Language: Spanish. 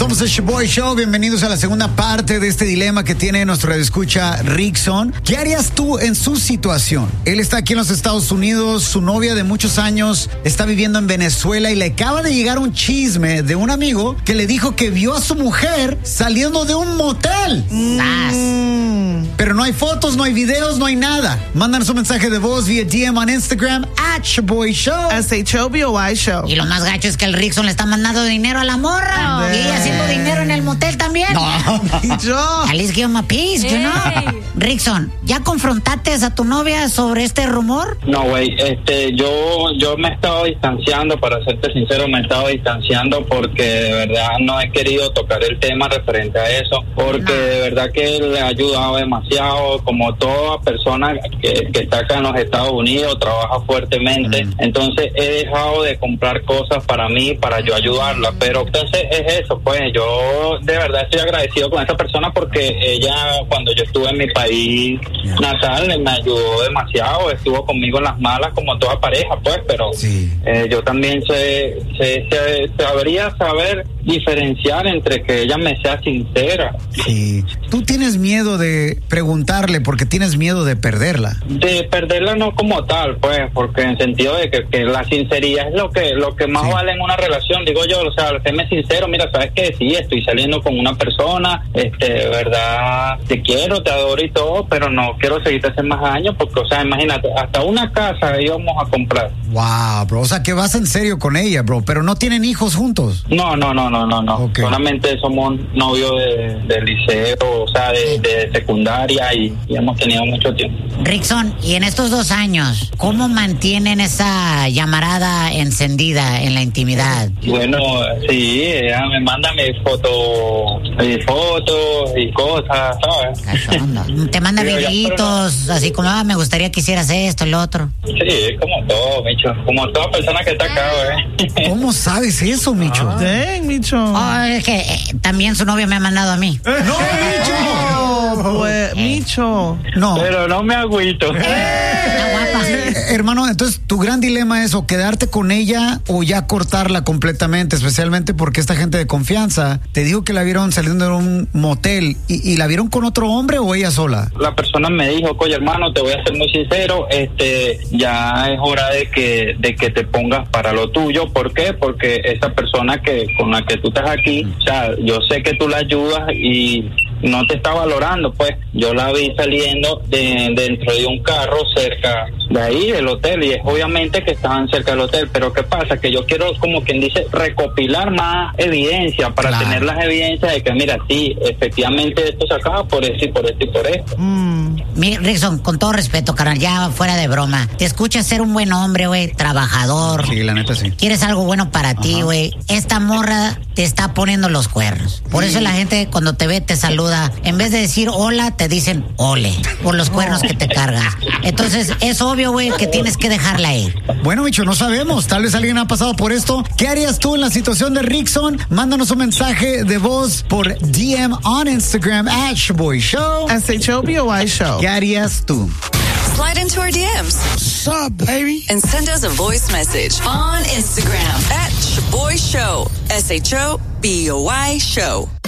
Somos el Shoboy Show. Bienvenidos a la segunda parte de este dilema que tiene nuestro radioescucha Rickson. ¿Qué harías tú en su situación? Él está aquí en los Estados Unidos, su novia de muchos años está viviendo en Venezuela y le acaba de llegar un chisme de un amigo que le dijo que vio a su mujer saliendo de un motel. Pero no hay fotos, no hay videos, no hay nada. Mándanos un mensaje de voz vía DM en Instagram @ShoboyShow. SHOBOY Show. Y lo más gacho es que el Rickson le está mandando dinero a la morra. Y ella haciendo dinero en el motel también. Y yo. At least give him a piece, you know. Rickson, ¿ya confrontaste a tu novia sobre este rumor? No, güey, yo me he estado distanciando, para serte sincero, me he estado distanciando porque de verdad no he querido tocar el tema referente a eso, porque de verdad que le ha ayudado demasiado, como toda persona que está acá en los Estados Unidos, trabaja fuertemente, entonces he dejado de comprar cosas para mí, para yo ayudarla, pero entonces es eso, pues yo de verdad estoy agradecido con esa persona porque ella, cuando yo estuve en mi país natal, me ayudó demasiado, estuvo conmigo en las malas como toda pareja, pues, pero yo también sabría saber diferenciar entre que ella me sea sincera. Sí. Tú tienes miedo de preguntarle porque tienes miedo de perderla. De perderla no como tal, pues, porque en sentido de que la sinceridad es lo que más vale en una relación, digo yo, o sea, séme sincero, mira, sabes que sí, estoy saliendo con una persona, de verdad, te quiero, te adoro y todo, pero no quiero seguirte hace más años, porque, o sea, imagínate, hasta una casa íbamos a comprar. Wow, bro, o sea, que vas en serio con ella, bro, pero no tienen hijos juntos. No, Okay. Solamente somos novios de liceo, o sea, de secundaria y hemos tenido mucho tiempo. Rickson, y en estos 2 años, ¿cómo mantienen esa llamarada encendida en la intimidad? Bueno, sí, ella me manda mis fotos y cosas, ¿sabes? Cachondo. Te manda videitos, así como, me gustaría que hicieras esto, el otro. Sí, como todo, Micho, como toda persona que está acá, güey. ¿Cómo sabes eso, Micho? Dang, Micho. Es que también su novio me ha mandado a mí. ¡No, Micho! Pues, Micho. No. Pero no me agüito. Está guapa. Hermano, entonces tu gran dilema es o quedarte con ella o ya cortarla completamente, especialmente porque esta gente de confianza te dijo que la vieron saliendo de un motel y la vieron con otro hombre o ella sola. La persona me dijo, oye, hermano, te voy a ser muy sincero, ya es hora de que te pongas para lo tuyo. ¿Por qué? Porque esa persona con la que tú estás aquí, o sea, yo sé que tú la ayudas y no te está valorando, pues. Yo la vi saliendo dentro de un carro cerca de ahí del hotel, y es obviamente que estaban cerca del hotel, pero ¿qué pasa? Que yo quiero, como quien dice, recopilar más evidencia para tener las evidencias de que, mira, sí, efectivamente esto se acaba por esto y por esto y por esto. Rickson, con todo respeto, carnal, ya fuera de broma, te escuchas ser un buen hombre, güey, trabajador. Sí, la neta sí. Quieres algo bueno para ti, güey. Esta morra te está poniendo los cuernos. Por eso la gente cuando te ve te saluda. En vez de decir hola, te dicen ole, por los cuernos que te cargas. Entonces, es obvio, güey, que tienes que dejarla ir. Bueno, Micho, no sabemos. Tal vez alguien ha pasado por esto. ¿Qué harías tú en la situación de Rickson? Mándanos un mensaje de voz por DM on Instagram @ShoboyShow. SHOBOY Show. ¿Qué harías tú? Slide into our DMs. What's up, baby? And send us a voice message on Instagram @ShoboyShow. SHOBOY Show.